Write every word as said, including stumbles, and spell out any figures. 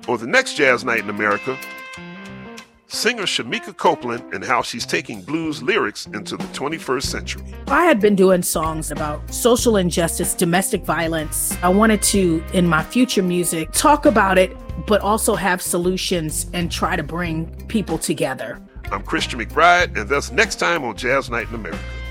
On the next Jazz Night in America, singer Shamika Copeland and how she's taking blues lyrics into the twenty-first century. I had been doing songs about social injustice, domestic violence. I wanted to, in my future music, talk about it, but also have solutions and try to bring people together. I'm Christian McBride, and that's next time on Jazz Night in America.